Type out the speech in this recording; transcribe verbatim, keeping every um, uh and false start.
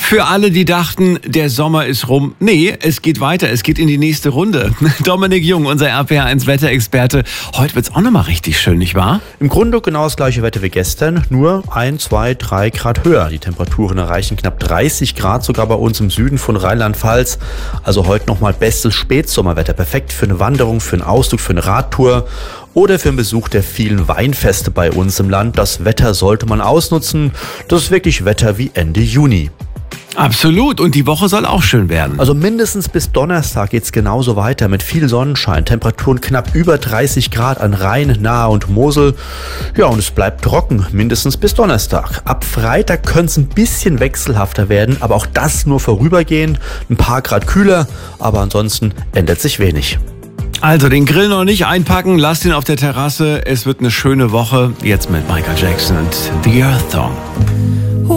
Für alle, die dachten, der Sommer ist rum. Nee, es geht weiter. Es geht in die nächste Runde. Dominik Jung, unser R P R eins Wetterexperte. Heute wird's auch nochmal richtig schön, nicht wahr? Im Grunde genau das gleiche Wetter wie gestern, nur ein, zwei, drei Grad höher. Die Temperaturen erreichen knapp dreißig Grad, sogar bei uns im Süden von Rheinland-Pfalz. Also heute nochmal bestes Spätsommerwetter. Perfekt für eine Wanderung, für einen Ausflug, für eine Radtour oder für einen Besuch der vielen Weinfeste bei uns im Land. Das Wetter sollte man ausnutzen. Das ist wirklich Wetter wie Ende Juni. Absolut. Und die Woche soll auch schön werden. Also mindestens bis Donnerstag geht's genauso weiter mit viel Sonnenschein, Temperaturen knapp über dreißig Grad an Rhein, Nahe und Mosel. Ja, und es bleibt trocken, mindestens bis Donnerstag. Ab Freitag könnte es ein bisschen wechselhafter werden, aber auch das nur vorübergehend. Ein paar Grad kühler, aber ansonsten ändert sich wenig. Also den Grill noch nicht einpacken, lasst ihn auf der Terrasse. Es wird eine schöne Woche. Jetzt mit Michael Jackson und The Earth Song.